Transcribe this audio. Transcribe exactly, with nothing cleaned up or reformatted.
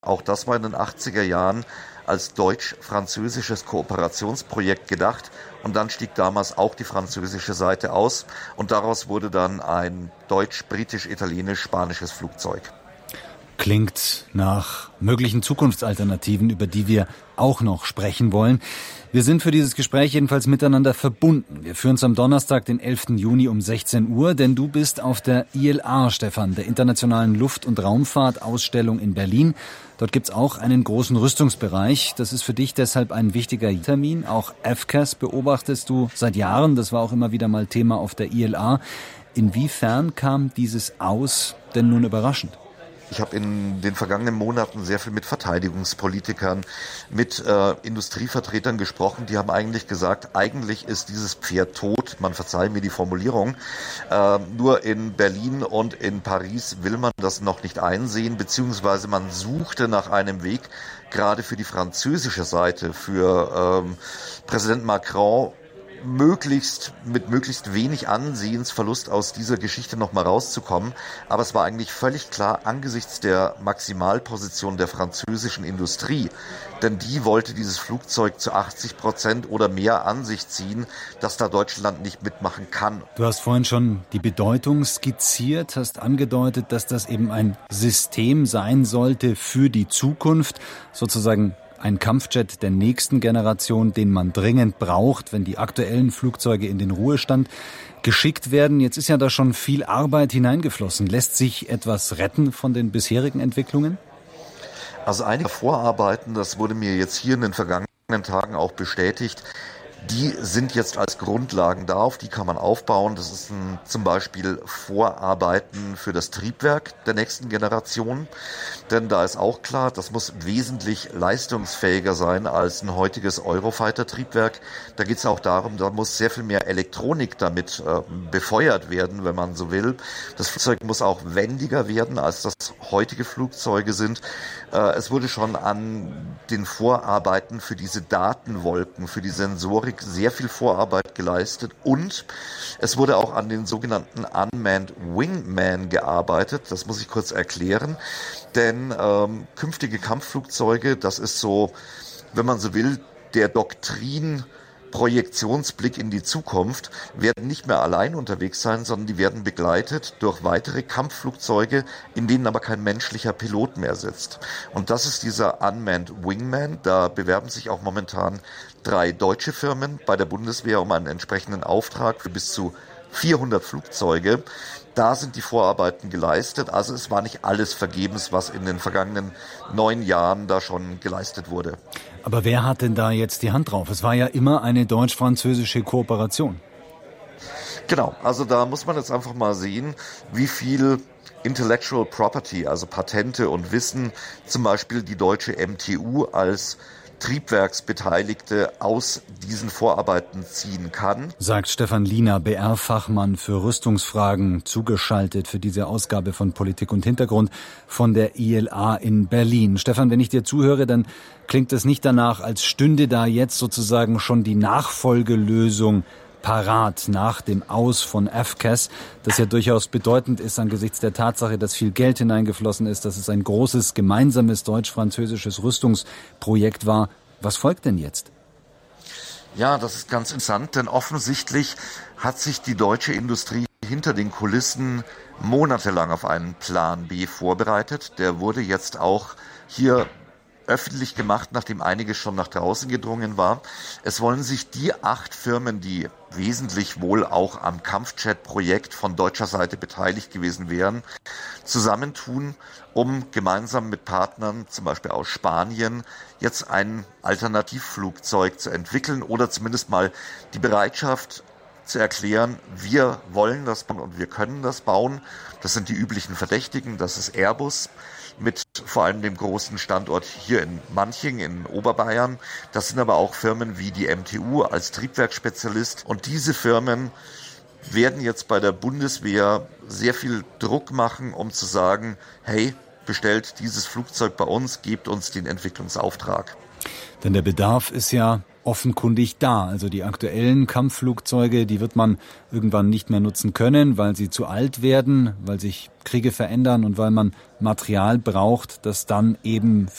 Auch das war in den achtziger Jahren als deutsch-französisches Kooperationsprojekt gedacht. Und dann stieg damals auch die französische Seite aus. Und daraus wurde dann ein deutsch-britisch-italienisch-spanisches Flugzeug. Klingt nach möglichen Zukunftsalternativen, über die wir auch noch sprechen wollen. Wir sind für dieses Gespräch jedenfalls miteinander verbunden. Wir führen es am Donnerstag, den elften Juni um sechzehn Uhr, denn du bist auf der I L A, Stefan, der Internationalen Luft- und Raumfahrtausstellung in Berlin. Dort gibt's auch einen großen Rüstungsbereich. Das ist für dich deshalb ein wichtiger Termin. Auch F C A S beobachtest du seit Jahren. Das war auch immer wieder mal Thema auf der I L A. Inwiefern kam dieses Aus denn nun überraschend? Ich habe in den vergangenen Monaten sehr viel mit Verteidigungspolitikern, mit äh, Industrievertretern gesprochen. Die haben eigentlich gesagt, eigentlich ist dieses Pferd tot. Man verzeihe mir die Formulierung. Äh, nur in Berlin und in Paris will man das noch nicht einsehen, beziehungsweise man suchte nach einem Weg, gerade für die französische Seite, für ähm, Präsident Macron, möglichst mit möglichst wenig Ansehensverlust aus dieser Geschichte noch mal rauszukommen. Aber es war eigentlich völlig klar angesichts der Maximalposition der französischen Industrie, denn die wollte dieses Flugzeug zu achtzig Prozent oder mehr an sich ziehen, dass da Deutschland nicht mitmachen kann. Du hast vorhin schon die Bedeutung skizziert, hast angedeutet, dass das eben ein System sein sollte für die Zukunft, sozusagen ein Kampfjet der nächsten Generation, den man dringend braucht, wenn die aktuellen Flugzeuge in den Ruhestand geschickt werden. Jetzt ist ja da schon viel Arbeit hineingeflossen. Lässt sich etwas retten von den bisherigen Entwicklungen? Also einige Vorarbeiten, das wurde mir jetzt hier in den vergangenen Tagen auch bestätigt, die sind jetzt als Grundlagen da, auf die kann man aufbauen. Das ist ein, zum Beispiel Vorarbeiten für das Triebwerk der nächsten Generation. Denn da ist auch klar, das muss wesentlich leistungsfähiger sein als ein heutiges Eurofighter-Triebwerk. Da geht es auch darum, da muss sehr viel mehr Elektronik damit äh, befeuert werden, wenn man so will. Das Flugzeug muss auch wendiger werden, als das heutige Flugzeuge sind. Äh, es wurde schon an den Vorarbeiten für diese Datenwolken, für die Sensorik sehr viel Vorarbeit geleistet und es wurde auch an den sogenannten Unmanned Wingman gearbeitet. Das muss ich kurz erklären, denn ähm, künftige Kampfflugzeuge, das ist so, wenn man so will, der Doktrin Projektionsblick in die Zukunft, werden nicht mehr allein unterwegs sein, sondern die werden begleitet durch weitere Kampfflugzeuge, in denen aber kein menschlicher Pilot mehr sitzt. Und das ist dieser Unmanned Wingman. Da bewerben sich auch momentan drei deutsche Firmen bei der Bundeswehr um einen entsprechenden Auftrag für bis zu vierhundert Flugzeuge. Da sind die Vorarbeiten geleistet. Also es war nicht alles vergebens, was in den vergangenen neun Jahren da schon geleistet wurde. Aber wer hat denn da jetzt die Hand drauf? Es war ja immer eine deutsch-französische Kooperation. Genau, also da muss man jetzt einfach mal sehen, wie viel Intellectual Property, also Patente und Wissen, zum Beispiel die deutsche M T U als Triebwerksbeteiligte aus diesen Vorarbeiten ziehen kann. Sagt Stefan Liener, B R-Fachmann für Rüstungsfragen, zugeschaltet für diese Ausgabe von Politik und Hintergrund von der I L A in Berlin. Stefan, wenn ich dir zuhöre, dann klingt es nicht danach, als stünde da jetzt sozusagen schon die Nachfolgelösung parat nach dem Aus von F C A S, das ja durchaus bedeutend ist angesichts der Tatsache, dass viel Geld hineingeflossen ist, dass es ein großes gemeinsames deutsch-französisches Rüstungsprojekt war. Was folgt denn jetzt? Ja, das ist ganz interessant, denn offensichtlich hat sich die deutsche Industrie hinter den Kulissen monatelang auf einen Plan B vorbereitet. Der wurde jetzt auch hier öffentlich gemacht, nachdem einiges schon nach draußen gedrungen war. Es wollen sich die acht Firmen, die wesentlich wohl auch am Kampfjet-Projekt von deutscher Seite beteiligt gewesen wären, zusammentun, um gemeinsam mit Partnern, zum Beispiel aus Spanien, jetzt ein Alternativflugzeug zu entwickeln oder zumindest mal die Bereitschaft zu erklären, wir wollen das bauen und wir können das bauen. Das sind die üblichen Verdächtigen, das ist Airbus, mit vor allem dem großen Standort hier in Manching in Oberbayern. Das sind aber auch Firmen wie die M T U als Triebwerksspezialist. Und diese Firmen werden jetzt bei der Bundeswehr sehr viel Druck machen, um zu sagen, hey, bestellt dieses Flugzeug bei uns, gebt uns den Entwicklungsauftrag. Denn der Bedarf ist ja offenkundig da. Also die aktuellen Kampfflugzeuge, die wird man irgendwann nicht mehr nutzen können, weil sie zu alt werden, weil sich Kriege verändern und weil man Material braucht, das dann eben